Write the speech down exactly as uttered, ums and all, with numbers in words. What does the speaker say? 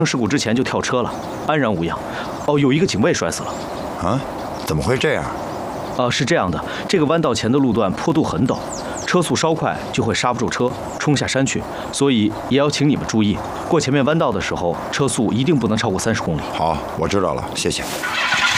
事故之前就跳车了，安然无恙。哦，有一个警卫摔死了。 啊？怎么会这样？ 啊，是这样的，这个弯道前的路段坡度很陡，车速稍快就会刹不住车，冲下山去。所以也要请你们注意，过前面弯道的时候，车速一定不能超过三十公里。 好，我知道了，谢谢。